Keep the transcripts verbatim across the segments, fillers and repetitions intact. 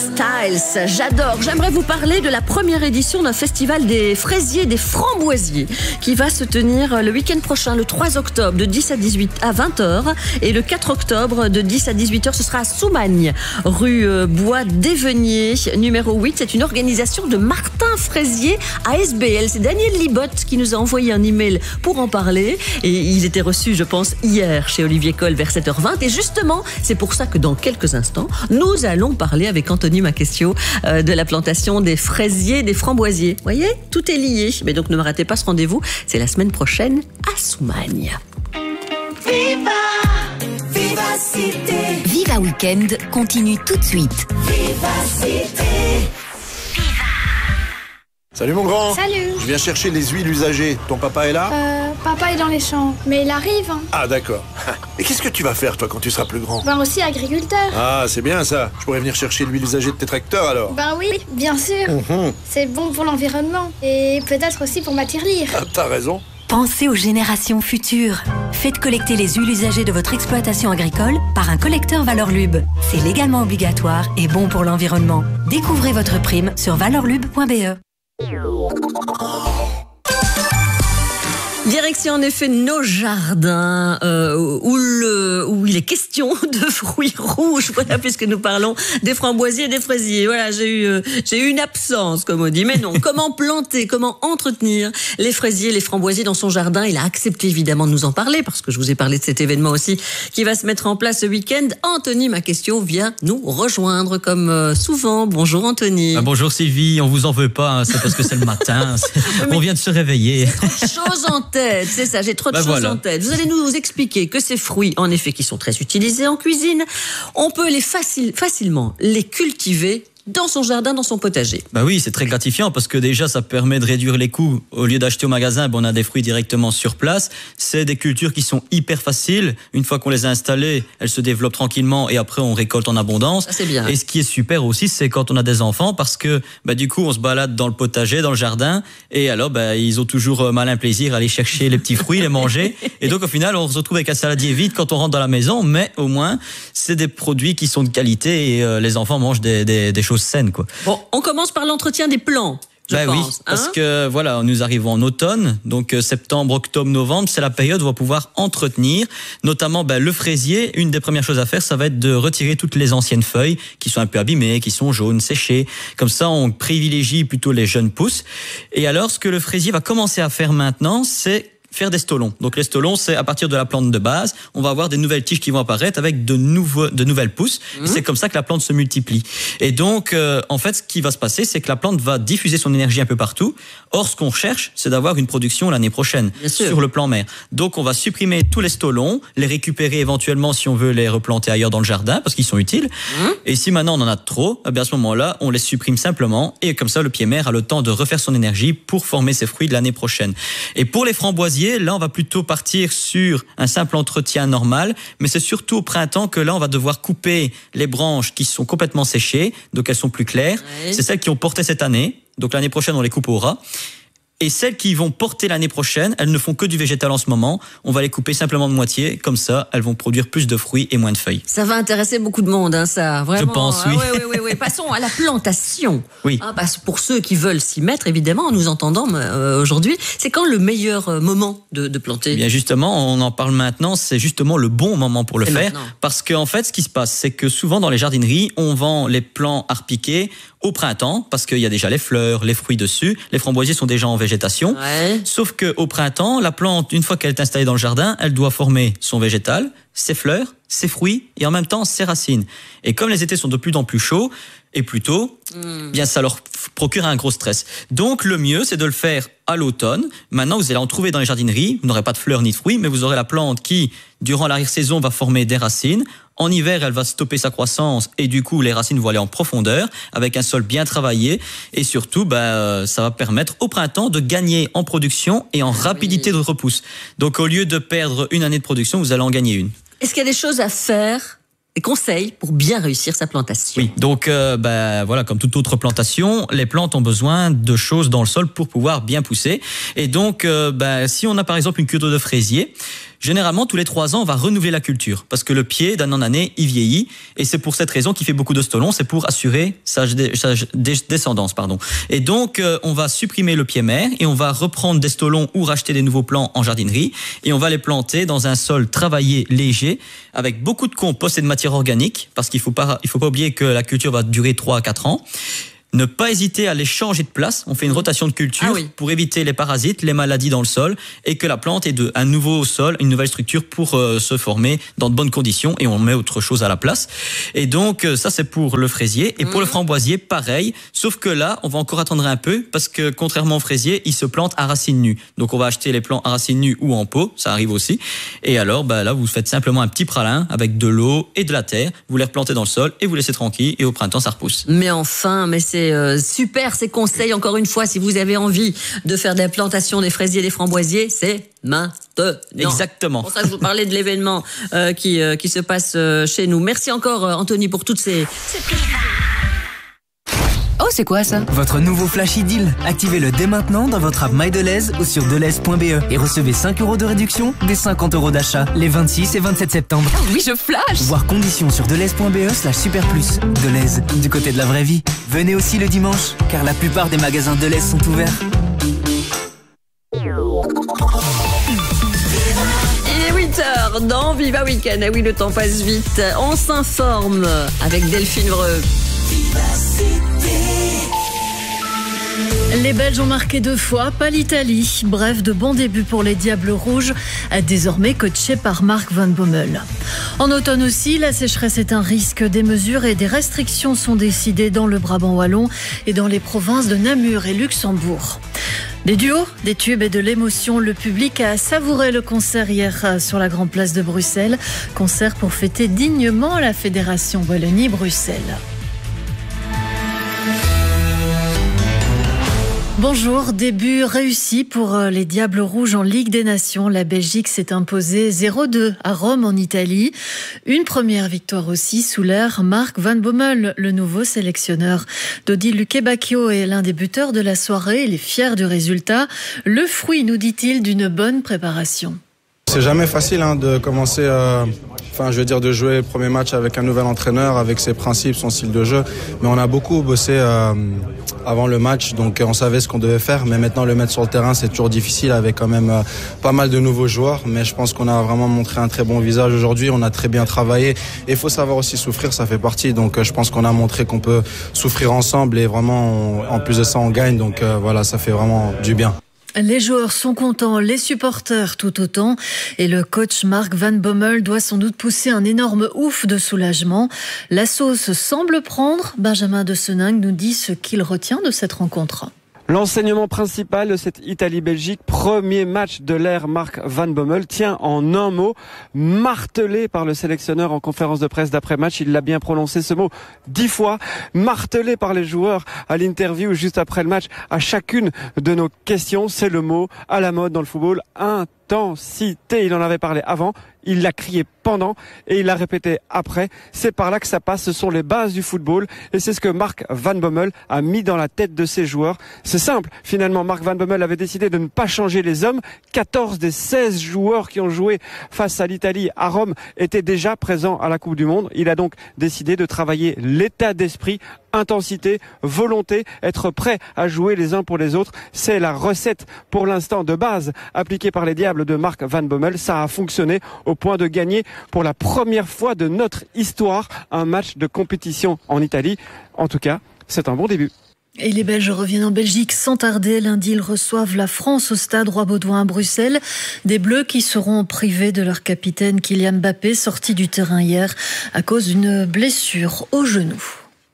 Styles, j'adore. J'aimerais vous parler de la première édition d'un festival des fraisiers, des framboisiers, qui va se tenir le week-end prochain, le trois octobre, de dix à dix-huit à vingt heures, et le quatre octobre, de dix à dix-huit heures, ce sera à Soumagne, rue Bois d'Evenier, numéro huit. C'est une organisation de Martin Fraisier à S B L. C'est Daniel Libotte qui nous a envoyé un email pour en parler, et il était reçu, je pense, hier chez Olivier Coll vers sept heures vingt. Et justement, c'est pour ça que dans quelques instants, nous allons parler avec Anthony Maquesio euh, de la plantation des fraisiers, des framboisiers. Vous voyez, tout est lié. Mais donc ne me ratez pas ce rendez-vous, c'est la semaine prochaine à Soumagne. Viva, Vivacité. Viva Weekend continue tout de suite. Vivacité. Salut mon grand. Salut. Je viens chercher les huiles usagées. Ton papa est là? Euh, papa est dans les champs, mais il arrive. Hein. Ah d'accord. Et qu'est-ce que tu vas faire toi quand tu seras plus grand? Ben aussi agriculteur. Ah c'est bien ça. Je pourrais venir chercher l'huile usagée de tes tracteurs alors. Ben oui, bien sûr. Mmh. C'est bon pour l'environnement et peut-être aussi pour ma tirelire. Ah, t'as raison. Pensez aux générations futures. Faites collecter les huiles usagées de votre exploitation agricole par un collecteur Valorlub. C'est légalement obligatoire et bon pour l'environnement. Découvrez votre prime sur valorlub point b e. Direction en effet nos jardins euh, où, le, où il est question de fruits rouges, voilà, puisque nous parlons des framboisiers et des fraisiers. Voilà, j'ai eu, euh, j'ai eu une absence, comme on dit. Mais non, comment planter, comment entretenir les fraisiers, les framboisiers dans son jardin? Il a accepté évidemment de nous en parler, parce que je vous ai parlé de cet événement aussi qui va se mettre en place ce week-end. Anthony Maquesio vient nous rejoindre comme euh, souvent. Bonjour Anthony. Ah, bonjour Sylvie, on vous en veut pas, hein, c'est parce que c'est le matin, on vient de se réveiller. C'est trop de choses en tête. C'est ça, j'ai trop de bah choses voilà. en tête. Vous allez nous expliquer que ces fruits, en effet, qui sont très utilisés en cuisine, on peut les facile, facilement les cultiver dans son jardin, dans son potager. Bah oui, c'est très gratifiant parce que déjà ça permet de réduire les coûts. Au lieu d'acheter au magasin, ben on a des fruits directement sur place. C'est des cultures qui sont hyper faciles. Une fois qu'on les a installées, elles se développent tranquillement et après on récolte en abondance. Ça, c'est bien. Et ce qui est super aussi, c'est quand on a des enfants parce que bah, du coup on se balade dans le potager, dans le jardin et alors bah, ils ont toujours malin plaisir à aller chercher les petits fruits, les manger. Et donc au final on se retrouve avec un saladier vide quand on rentre dans la maison, mais au moins c'est des produits qui sont de qualité et euh, les enfants mangent des, des, des choses saines, quoi. Bon, on commence par l'entretien des plants. Je bah pense, oui, hein, parce que voilà, nous arrivons en automne, donc euh, septembre, octobre, novembre, c'est la période où on va pouvoir entretenir, notamment bah, le fraisier. Une des premières choses à faire, ça va être de retirer toutes les anciennes feuilles qui sont un peu abîmées, qui sont jaunes, séchées. Comme ça, on privilégie plutôt les jeunes pousses. Et alors, ce que le fraisier va commencer à faire maintenant, c'est faire des stolons. Donc les stolons, c'est à partir de la plante de base, on va avoir des nouvelles tiges qui vont apparaître avec de, nouveaux, de nouvelles pousses. Mmh. Et c'est comme ça que la plante se multiplie. Et donc, euh, en fait, ce qui va se passer, c'est que la plante va diffuser son énergie un peu partout. Or, ce qu'on cherche, c'est d'avoir une production l'année prochaine sur le plan mère. Donc, on va supprimer tous les stolons, les récupérer éventuellement si on veut les replanter ailleurs dans le jardin parce qu'ils sont utiles. Mmh. Et si maintenant on en a trop, eh bien à ce moment-là, on les supprime simplement et comme ça, le pied mère a le temps de refaire son énergie pour former ses fruits de l'année prochaine. Et pour les framboisiers, là, on va plutôt partir sur un simple entretien normal, mais c'est surtout au printemps que là, on va devoir couper les branches qui sont complètement séchées, donc elles sont plus claires. Ouais. C'est celles qui ont porté cette année, donc l'année prochaine, on les coupe au ras. Et celles qui vont porter l'année prochaine, elles ne font que du végétal en ce moment. On va les couper simplement de moitié. Comme ça, elles vont produire plus de fruits et moins de feuilles. Ça va intéresser beaucoup de monde, hein, ça. Vraiment. Je pense, oui. Ah, oui, oui, oui, oui. Passons à la plantation. Oui. Ah, bah, pour ceux qui veulent s'y mettre, évidemment, en nous entendant euh, aujourd'hui, c'est quand le meilleur moment de, de planter? Bien justement, on en parle maintenant. C'est justement le bon moment pour le faire. Maintenant. Parce qu'en fait, ce qui se passe, c'est que souvent dans les jardineries, on vend les plants arpiqués au printemps, parce qu'il y a déjà les fleurs, les fruits dessus. Les framboisiers sont déjà en végétation. Ouais. Sauf qu'au printemps, la plante, une fois qu'elle est installée dans le jardin, elle doit former son végétal, ses fleurs, ses fruits et en même temps ses racines. Et comme les étés sont de plus en plus chauds et plus tôt, mmh. bien ça leur procure un gros stress. Donc le mieux, c'est de le faire à l'automne. Maintenant, vous allez en trouver dans les jardineries. Vous n'aurez pas de fleurs ni de fruits, mais vous aurez la plante qui, durant l'arrière-saison, va former des racines. En hiver, elle va stopper sa croissance et du coup, les racines vont aller en profondeur avec un sol bien travaillé. Et surtout, bah, ça va permettre au printemps de gagner en production et en rapidité de repousse. Donc, au lieu de perdre une année de production, vous allez en gagner une. Est-ce qu'il y a des choses à faire, des conseils pour bien réussir sa plantation? Oui, donc euh, bah, voilà, comme toute autre plantation, les plantes ont besoin de choses dans le sol pour pouvoir bien pousser. Et donc, euh, bah, si on a par exemple une culture de fraisier, Généralement, tous les trois ans, on va renouveler la culture parce que le pied, d'année en année, il vieillit et c'est pour cette raison qu'il fait beaucoup de stolons, c'est pour assurer sa, sa descendance, pardon. Et donc, euh, on va supprimer le pied mère et on va reprendre des stolons ou racheter des nouveaux plants en jardinerie et on va les planter dans un sol travaillé, léger, avec beaucoup de compost et de matière organique parce qu'il faut pas, il faut pas oublier que la culture va durer trois à quatre ans. Ne pas hésiter à les changer de place. On fait une rotation de culture ah oui. pour éviter les parasites, les maladies dans le sol et que la plante ait de, un nouveau sol, une nouvelle structure pour euh, se former dans de bonnes conditions et on met autre chose à la place. Et donc, ça, c'est pour le fraisier. Et mmh. pour le framboisier, pareil. Sauf que là, on va encore attendre un peu parce que contrairement au fraisier, il se plante à racines nues. Donc, on va acheter les plants à racines nues ou en pot. Ça arrive aussi. Et alors, bah, là, vous faites simplement un petit pralin avec de l'eau et de la terre. Vous les replantez dans le sol et vous laissez tranquille. Et au printemps, ça repousse. Mais enfin, mais c'est Euh, super ces conseils. Encore une fois, si vous avez envie de faire des plantations des fraisiers, des framboisiers, c'est maintenant. Exactement. C'est pour ça que je vous parlais de l'événement euh, qui, euh, qui se passe euh, chez nous. Merci encore, euh, Anthony, pour toutes ces... ces... Oh, c'est quoi ça? Votre nouveau Flashy Deal. Activez-le dès maintenant dans votre app MyDeleuze ou sur deleuze point b e et recevez cinq euros de réduction dès cinquante euros d'achat les vingt-six et vingt-sept septembre. Oh oui, je flash! Voir conditions sur deleuze point b e slash super plus. Deleuze, du côté de la vraie vie. Venez aussi le dimanche, car la plupart des magasins Deleuze sont ouverts. Il est huit heures dans Viva Weekend. Ah oui, le temps passe vite. On s'informe avec Delphine Vreux. Les Belges ont marqué deux fois, pas l'Italie. Bref, de bons débuts pour les Diables Rouges, désormais coachés par Mark Van Bommel. En automne aussi, la sécheresse est un risque. Des mesures et des restrictions sont décidées dans le Brabant wallon et dans les provinces de Namur et Luxembourg. Des duos, des tubes et de l'émotion, le public a savouré le concert hier sur la Grande Place de Bruxelles. Concert pour fêter dignement la Fédération Wallonie-Bruxelles. Bonjour, début réussi pour les Diables Rouges en Ligue des Nations. La Belgique s'est imposée zéro deux à Rome en Italie. Une première victoire aussi sous l'ère Mark Van Bommel, le nouveau sélectionneur. Dodi Luque-Bacchio est l'un des buteurs de la soirée. Il est fier du résultat. Le fruit, nous dit-il, d'une bonne préparation. C'est jamais facile hein, de commencer, euh, enfin je veux dire de jouer le premier match avec un nouvel entraîneur, avec ses principes, son style de jeu. Mais on a beaucoup bossé euh, avant le match, donc on savait ce qu'on devait faire. Mais maintenant le mettre sur le terrain, c'est toujours difficile avec quand même euh, pas mal de nouveaux joueurs. Mais je pense qu'on a vraiment montré un très bon visage aujourd'hui. On a très bien travaillé. Et il faut savoir aussi souffrir, ça fait partie. Donc euh, je pense qu'on a montré qu'on peut souffrir ensemble et vraiment, on, en plus de ça, on gagne. Donc euh, voilà, ça fait vraiment du bien. Les joueurs sont contents, les supporters tout autant. Et le coach Mark Van Bommel doit sans doute pousser un énorme ouf de soulagement. La sauce semble prendre. Benjamin de Seningue nous dit ce qu'il retient de cette rencontre. L'enseignement principal de cette Italie-Belgique, premier match de l'ère Mark Van Bommel, tient en un mot, martelé par le sélectionneur en conférence de presse d'après-match. Il l'a bien prononcé ce mot dix fois, martelé par les joueurs à l'interview juste après le match. À chacune de nos questions, c'est le mot à la mode dans le football, intensité. Il en avait parlé avant, il l'a crié pendant et il l'a répété après. C'est par là que ça passe, ce sont les bases du football et c'est ce que Mark Van Bommel a mis dans la tête de ses joueurs. C'est simple, finalement Mark Van Bommel avait décidé de ne pas changer les hommes. quatorze des seize joueurs qui ont joué face à l'Italie à Rome étaient déjà présents à la Coupe du Monde. Il a donc décidé de travailler l'état d'esprit, intensité, volonté, être prêt à jouer les uns pour les autres. C'est la recette pour l'instant de base appliquée par les Diables de Mark Van Bommel. Ça a fonctionné au point de gagner pour la première fois de notre histoire un match de compétition en Italie. En tout cas, c'est un bon début. Et les Belges reviennent en Belgique sans tarder. Lundi, ils reçoivent la France au stade Roi-Baudouin à Bruxelles. Des Bleus qui seront privés de leur capitaine Kylian Mbappé, sorti du terrain hier à cause d'une blessure au genou.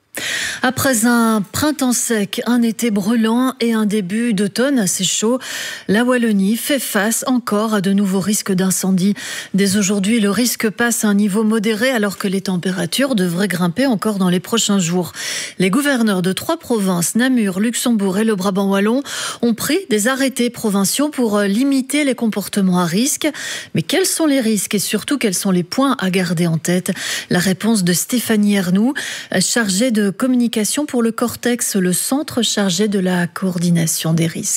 Après un printemps sec, un été brûlant et un début d'automne assez chaud, la Wallonie fait face encore à de nouveaux risques d'incendie. Dès aujourd'hui, le risque passe à un niveau modéré alors que les températures devraient grimper encore dans les prochains jours. Les gouverneurs de trois provinces, Namur, Luxembourg et le Brabant wallon, ont pris des arrêtés provinciaux pour limiter les comportements à risque. Mais quels sont les risques et surtout quels sont les points à garder en tête? La réponse de Stéphanie Ernoux, chargée de communication pour le Cortex, le centre chargé de la coordination des risques.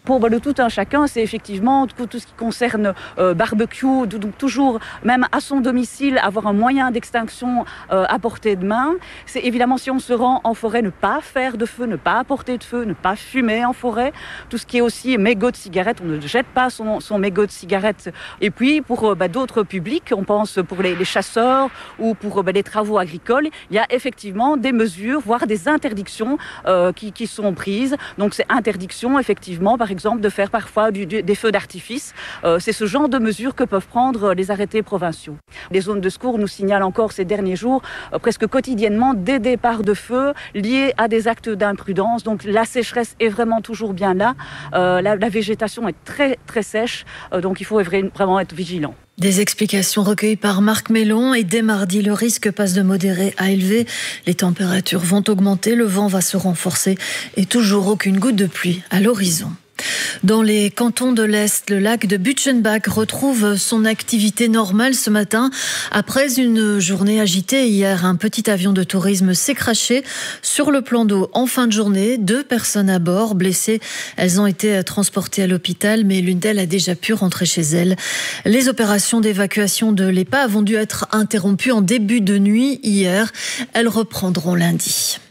pour bah, le tout un chacun, c'est effectivement tout, tout ce qui concerne euh, barbecue, donc toujours, même à son domicile, avoir un moyen d'extinction euh, à portée de main. C'est évidemment, si on se rend en forêt, ne pas faire de feu, ne pas apporter de feu, ne pas fumer en forêt. Tout ce qui est aussi mégot de cigarette, on ne jette pas son, son mégot de cigarette. Et puis, pour euh, bah, d'autres publics, on pense pour les, les chasseurs ou pour euh, bah, les travaux agricoles, il y a effectivement des mesures, voire des interdictions euh, qui, qui sont prises. Donc, c'est interdiction, effectivement, par exemple, de faire parfois du, du, des feux d'artifice. Euh, c'est ce genre de mesures que peuvent prendre les arrêtés provinciaux. Les zones de secours nous signalent encore ces derniers jours, euh, presque quotidiennement, des départs de feu liés à des actes d'imprudence. Donc, la sécheresse est vraiment toujours bien là. Euh, la, la végétation est très, très sèche. Euh, donc, il faut vraiment être vigilant. Des explications recueillies par Marc Mélon. Et dès mardi, le risque passe de modéré à élevé. Les températures vont augmenter, le vent va se renforcer et toujours aucune goutte de pluie à l'horizon. Dans les cantons de l'Est, le lac de Butchenbach retrouve son activité normale ce matin. Après une journée agitée hier, un petit avion de tourisme s'est crashé sur le plan d'eau en fin de journée. Deux personnes à bord blessées. Elles ont été transportées à l'hôpital, mais l'une d'elles a déjà pu rentrer chez elle. Les opérations d'évacuation de l'épave ont dû être interrompues en début de nuit hier. Elles reprendront lundi.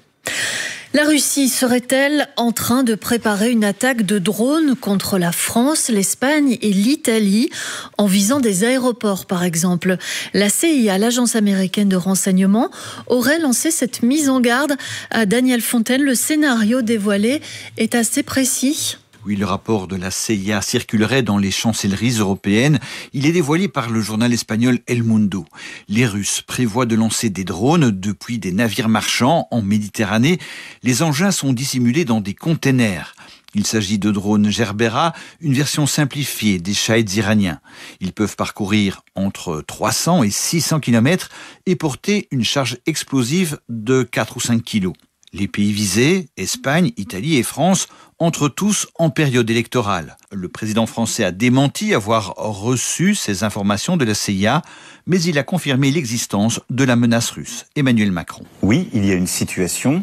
La Russie serait-elle en train de préparer une attaque de drones contre la France, l'Espagne et l'Italie en visant des aéroports par exemple? La C I A, l'agence américaine de renseignement, aurait lancé cette mise en garde à Daniel Fontaine. Le scénario dévoilé est assez précis. Oui, le rapport de la C I A circulerait dans les chancelleries européennes. Il est dévoilé par le journal espagnol El Mundo. Les Russes prévoient de lancer des drones depuis des navires marchands en Méditerranée. Les engins sont dissimulés dans des containers. Il s'agit de drones Gerbera, une version simplifiée des Shahed iraniens. Ils peuvent parcourir entre trois cents et six cents kilomètres et porter une charge explosive de quatre ou cinq kilos. Les pays visés, Espagne, Italie et France, entrent tous en période électorale. Le président français a démenti avoir reçu ces informations de la C I A, mais il a confirmé l'existence de la menace russe. Emmanuel Macron. Oui, il y a une situation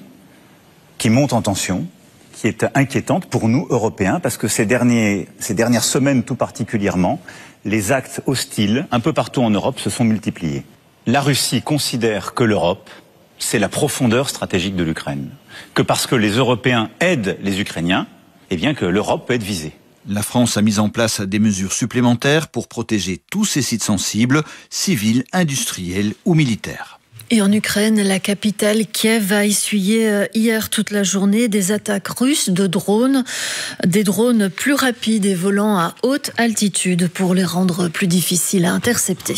qui monte en tension, qui est inquiétante pour nous, Européens, parce que ces, derniers, ces dernières semaines tout particulièrement, les actes hostiles, un peu partout en Europe, se sont multipliés. La Russie considère que l'Europe, c'est la profondeur stratégique de l'Ukraine. Que parce que les Européens aident les Ukrainiens, eh bien que l'Europe peut être visée. La France a mis en place des mesures supplémentaires pour protéger tous ces sites sensibles, civils, industriels ou militaires. Et en Ukraine, la capitale Kiev a essuyé hier toute la journée des attaques russes de drones, des drones plus rapides et volant à haute altitude pour les rendre plus difficiles à intercepter.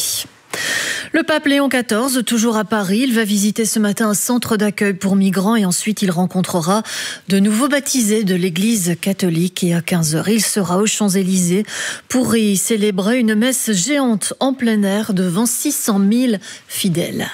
Le pape Léon quatorze, toujours à Paris, il va visiter ce matin un centre d'accueil pour migrants et ensuite il rencontrera de nouveaux baptisés de l'église catholique et à quinze heures, il sera aux Champs-Élysées pour y célébrer une messe géante en plein air devant six cent mille fidèles.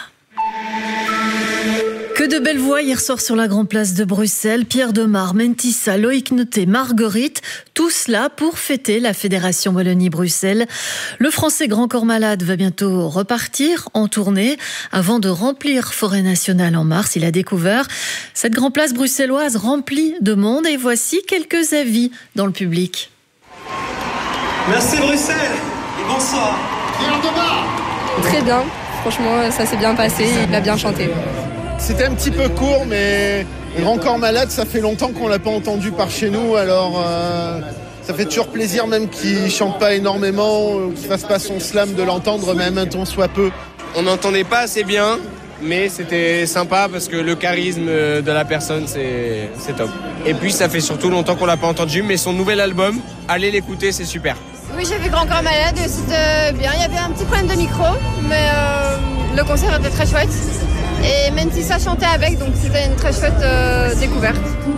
Que de belles voix hier soir sur la Grande Place de Bruxelles. Pierre Demar, Mentissa, Loïc Noté, Marguerite, tous là pour fêter la Fédération Wallonie-Bruxelles. Le Français Grand Corps Malade va bientôt repartir en tournée avant de remplir Forêt Nationale en mars. Il a découvert cette Grande Place bruxelloise remplie de monde et voici quelques avis dans le public. Merci Bruxelles et bonsoir. Pierre Demar. Très bien, franchement ça s'est bien passé, il a bien chanté. C'était un petit peu court, mais Grand Corps Malade, ça fait longtemps qu'on l'a pas entendu par chez nous, alors euh, ça fait toujours plaisir, même qu'il chante pas énormément, euh, qu'il fasse pas son slam, de l'entendre, même un ton soit peu. On n'entendait pas assez bien, mais c'était sympa parce que le charisme de la personne, c'est, c'est top. Et puis ça fait surtout longtemps qu'on l'a pas entendu, mais son nouvel album, allez l'écouter, c'est super. Oui, j'ai vu Grand Corps Malade, c'était bien. Il y avait un petit problème de micro, mais euh, le concert était très chouette. Et Mentissa chantait avec, donc c'était une très chouette euh, découverte.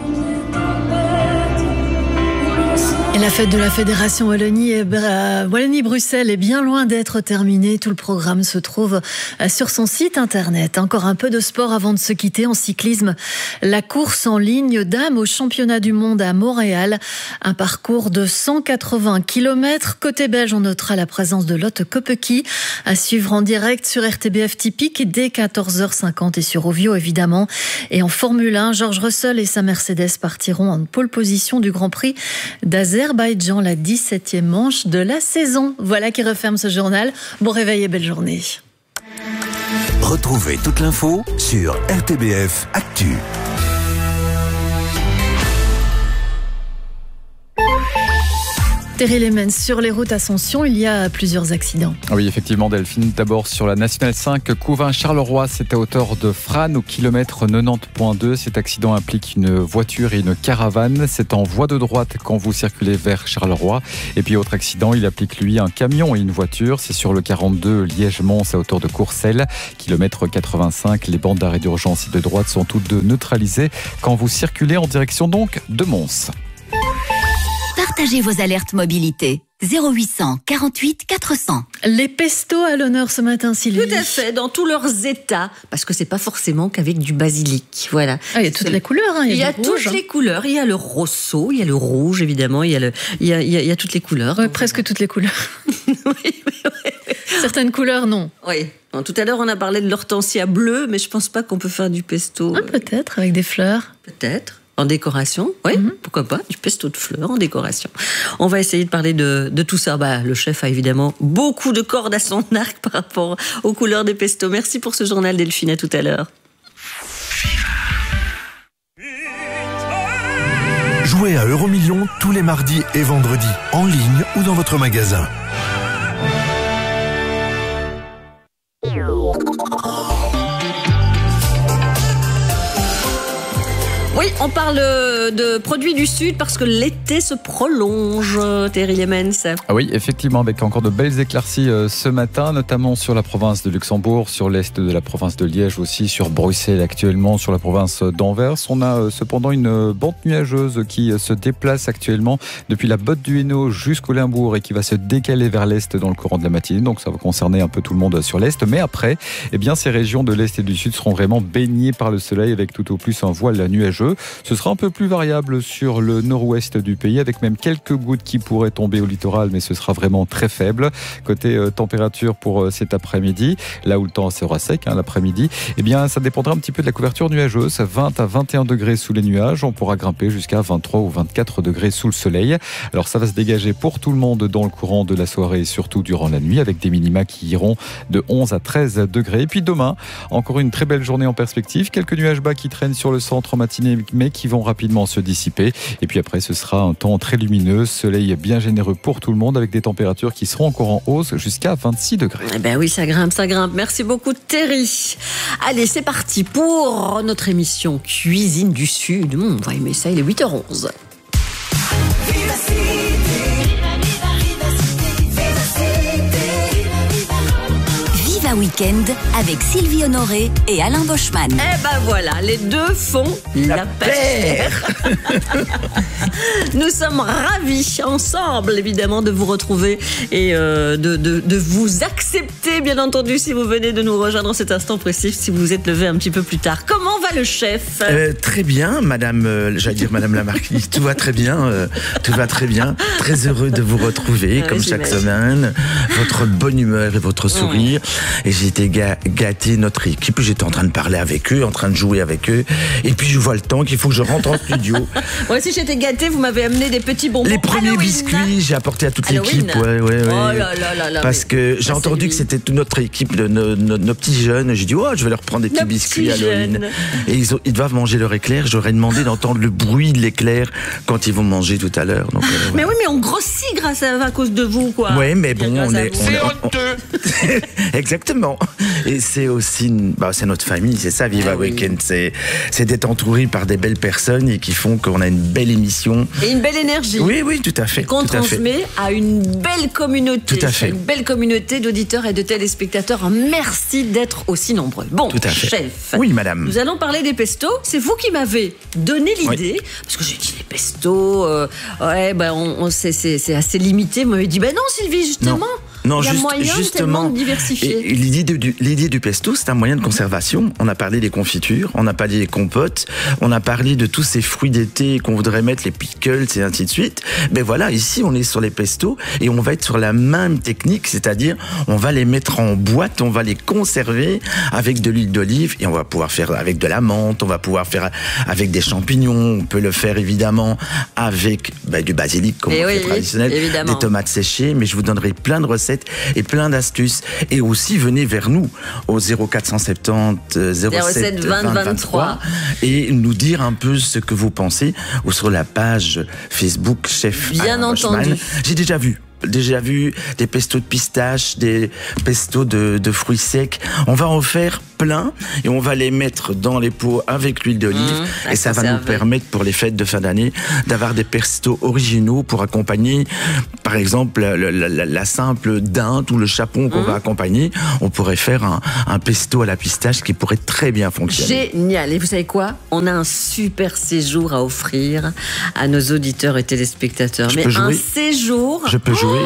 Et la fête de la Fédération Wallonie et Wallonie-Bruxelles est bien loin d'être terminée. Tout le programme se trouve sur son site internet. Encore un peu de sport avant de se quitter. En cyclisme, la course en ligne dames au championnat du monde à Montréal. Un parcours de cent quatre-vingts kilomètres. Côté belge, on notera la présence de Lotte Kopecky à suivre en direct sur R T B F Typique dès quatorze heures cinquante et sur Ovio évidemment. Et en Formule un, George Russell et sa Mercedes partiront en pole position du Grand Prix d'Azerbaïdjan. Azerbaïdjan, la dix-septième manche de la saison. Voilà qui referme ce journal. Bon réveil et belle journée. Retrouvez toute l'info sur R T B F Actu. Terry Lemens, sur les routes Ascension, il y a plusieurs accidents. Oui, effectivement, Delphine. D'abord, sur la Nationale cinq, Couvin-Charleroi, c'est à hauteur de Frasnes, au kilomètre quatre-vingt-dix virgule deux. Cet accident implique une voiture et une caravane. C'est en voie de droite quand vous circulez vers Charleroi. Et puis, autre accident, il applique, lui, un camion et une voiture. C'est sur le quarante-deux, Liège-Mons, à hauteur de Courcelles, kilomètre quatre-vingt-cinq. Les bandes d'arrêt d'urgence et de droite sont toutes deux neutralisées quand vous circulez en direction, donc, de Mons. Partagez vos alertes mobilité. zéro huit cent quarante-huit quatre cents. Les pestos à l'honneur ce matin, Sylvie. Tout à fait, dans tous leurs états, parce que c'est pas forcément qu'avec du basilic. Voilà. Ah, il y a toutes les couleurs. Hein. Il y a, il y a toutes rouge, les couleurs. Il y a le rosso, il y a le rouge, évidemment. Il y a le, il y a, il y a, il y a toutes les couleurs. Ouais, presque toutes les couleurs. oui, oui, oui. Certaines couleurs, non. Oui. Bon, tout à l'heure, on a parlé de l'hortensia bleue, mais je pense pas qu'on peut faire du pesto. Ah, peut-être avec des fleurs. Peut-être. En décoration, oui, mm-hmm. Pourquoi pas, du pesto de fleurs en décoration. On va essayer de parler de, de tout ça. Bah, le chef a évidemment beaucoup de cordes à son arc par rapport aux couleurs des pestos. Merci pour ce journal, Delphine, à tout à l'heure. Jouez à Euromillions tous les mardis et vendredis, en ligne ou dans votre magasin. Oui, on parle de produits du Sud parce que l'été se prolonge, Terry Lemens. Ah oui, effectivement, avec encore de belles éclaircies euh, ce matin, notamment sur la province de Luxembourg, sur l'est de la province de Liège aussi, sur Bruxelles actuellement, sur la province d'Anvers. On a euh, cependant une bande nuageuse qui euh, se déplace actuellement depuis la Botte du Hainaut jusqu'au Limbourg et qui va se décaler vers l'est dans le courant de la matinée. Donc ça va concerner un peu tout le monde sur l'est. Mais après, eh bien, ces régions de l'est et du sud seront vraiment baignées par le soleil avec tout au plus un voile nuageux. Ce sera un peu plus variable sur le nord-ouest du pays, avec même quelques gouttes qui pourraient tomber au littoral, mais ce sera vraiment très faible. Côté euh, température pour euh, cet après-midi, là où le temps sera sec, hein, l'après-midi, eh bien, ça dépendra un petit peu de la couverture nuageuse. vingt à vingt et un degrés sous les nuages, on pourra grimper jusqu'à vingt-trois ou vingt-quatre degrés sous le soleil. Alors ça va se dégager pour tout le monde dans le courant de la soirée et surtout durant la nuit, avec des minima qui iront de onze à treize degrés. Et puis demain, encore une très belle journée en perspective. Quelques nuages bas qui traînent sur le centre en matinée, mais qui vont rapidement se dissiper. Et puis après, ce sera un temps très lumineux, soleil bien généreux pour tout le monde, avec des températures qui seront encore en hausse jusqu'à vingt-six degrés. Eh ben oui, ça grimpe, ça grimpe. Merci beaucoup, Terry. Allez, c'est parti pour notre émission Cuisine du Sud. Mmh, on va aimer ça, il est huit heures onze. Viva Weekend avec Sylvie Honoré et Alain Boschman. Eh ben voilà, les deux font la, la paire. Nous sommes ravis ensemble, évidemment, de vous retrouver et euh, de, de, de vous accepter, bien entendu, si vous venez de nous rejoindre en cet instant précis, si vous êtes levé un petit peu plus tard. Comment va le chef ? euh, Très bien, madame, euh, j'allais dire madame la marquise, tout va très bien, euh, tout va très bien. Très heureux de vous retrouver, ouais, comme chaque semaine. Votre bonne humeur et votre sourire. Ouais. Et j'ai été ga- gâté, notre équipe, j'étais en train de parler avec eux, en train de jouer avec eux. Et puis je vois le temps qu'il faut que je rentre en studio. Moi aussi j'étais gâtée, vous m'avez amené des petits bonbons. Les premiers Halloween. Biscuits, j'ai apporté à toute Halloween. l'équipe. Ouais, ouais, ouais. Oh là là là là, parce que j'ai entendu que c'était toute notre équipe, de nos, nos, nos petits jeunes. J'ai dit, oh, je vais leur prendre des petits nos biscuits petits Halloween. Jeunes. Et ils, ont, ils doivent manger leur éclair. J'aurais demandé d'entendre le bruit de l'éclair quand ils vont manger tout à l'heure. Donc, euh, mais ouais. Oui, mais on grossit grâce à, à cause de vous, quoi. Oui, mais bon, on est. C'est honteux. Exactement. Et c'est aussi, bah, c'est notre famille, c'est ça, Viva ah, Weekend. Oui. C'est, c'est d'être entouré par des belles personnes et qui font qu'on a une belle émission. Et une belle énergie. Oui, oui, tout à fait. Qu'on tout transmet à, à une belle communauté. Tout à fait. Une belle communauté d'auditeurs et de téléspectateurs. Merci d'être aussi nombreux. Bon, tout à fait. Chef. Oui, madame. Nous allons parler des pestos. C'est vous qui m'avez donné l'idée. Oui. Parce que j'ai dit les pestos, euh, ouais, ben, on, on, c'est, c'est, c'est assez limité. Vous m'avez dit, ben non, Sylvie, justement. Non. Non, Il y a juste, moyen justement, tellement de diversifier. et, et l'idée, du, l'idée du pesto, c'est un moyen de conservation. On a parlé des confitures, on a parlé des compotes, on a parlé de tous ces fruits d'été qu'on voudrait mettre, les pickles et ainsi de suite. Mais voilà, ici, on est sur les pestos et on va être sur la même technique, c'est-à-dire on va les mettre en boîte, on va les conserver avec de l'huile d'olive et on va pouvoir faire avec de la menthe, on va pouvoir faire avec des champignons, on peut le faire évidemment avec bah, du basilic comme Et on oui, fait traditionnel, évidemment. des tomates séchées, mais je vous donnerai plein de recettes et plein d'astuces. Et aussi, venez vers nous au zéro quatre cent soixante-dix zéro sept vingt vingt-trois et nous dire un peu ce que vous pensez ou sur la page Facebook Chef Bien Alain entendu. Boschman. J'ai déjà vu. Déjà vu des pestos de pistache, des pestos de, de fruits secs. On va en faire plein et on va les mettre dans les pots avec l'huile d'olive Mmh, et ça va conserver. nous permettre pour les fêtes de fin d'année d'avoir des pestos originaux pour accompagner par exemple la, la, la, la simple dinde ou le chapon qu'on Mmh. va accompagner. On pourrait faire un, un pesto à la pistache qui pourrait très bien fonctionner. Génial. Et vous savez quoi? On a un super séjour à offrir à nos auditeurs et téléspectateurs. Je Mais peux un jouer séjour. Je peux jouer.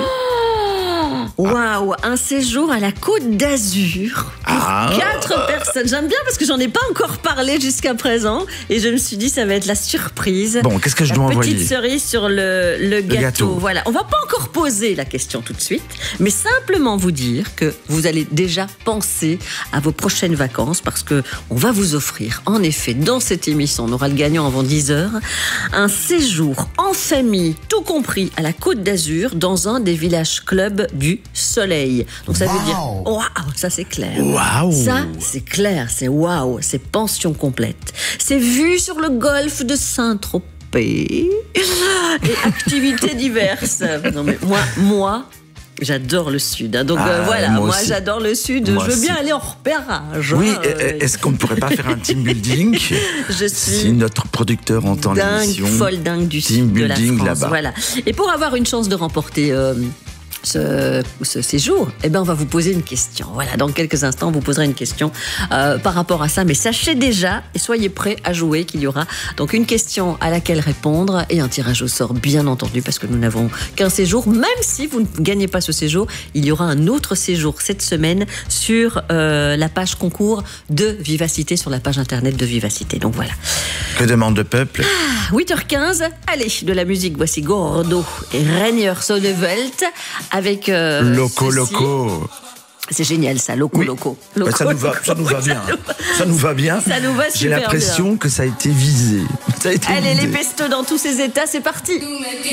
Waouh, un séjour à la Côte d'Azur. Ah. Quatre personnes. J'aime bien parce que j'en ai pas encore parlé jusqu'à présent et je me suis dit ça va être la surprise. Bon, qu'est-ce que je La dois petite envoyer? cerise sur le, le gâteau. gâteau. Voilà, on va pas encore poser la question tout de suite, mais simplement vous dire que vous allez déjà penser à vos prochaines vacances parce que on va vous offrir, en effet, dans cette émission, on aura le gagnant avant dix heures, un séjour en famille, tout compris, à la Côte d'Azur, dans un des villages clubs du Soleil. Donc ça veut dire, waouh, ça c'est clair. Waouh. Ça c'est clair, c'est waouh, c'est pension complète. C'est vue sur le golfe de Saint-Tropez et activités diverses. Non mais moi, moi. J'adore le Sud, hein. Donc Ah, euh, voilà, moi moi, aussi. j'adore le Sud. Moi je veux bien aussi. aller en repérage. Oui, hein. euh, est-ce qu'on ne pourrait pas faire un team building? Je suis Si notre producteur entend dingue, l'émission. folle dingue du Team Sud de la building France. là-bas. Voilà. Et pour avoir une chance de remporter euh, ce, ce séjour, eh ben on va vous poser une question. Voilà, dans quelques instants, on vous posera une question euh, par rapport à ça. Mais sachez déjà et soyez prêts à jouer qu'il y aura donc une question à laquelle répondre et un tirage au sort, bien entendu, parce que nous n'avons qu'un séjour. Même si vous ne gagnez pas ce séjour, il y aura un autre séjour cette semaine sur euh, la page concours de Vivacité, sur la page internet de Vivacité. Donc voilà. Que demande le peuple? huit heures quinze, allez, de la musique, voici Gordo et Rainier Sonnevelt avec... euh, Loco, ceci. loco. C'est génial ça, Loco, Loco. Loco, Bah, ça, nous va, ça nous va bien. Ça nous va bien. Ça nous va J'ai super l'impression bien. que ça a été visé. Ça a été Allez, visé. les pestos dans tous ces états, c'est parti.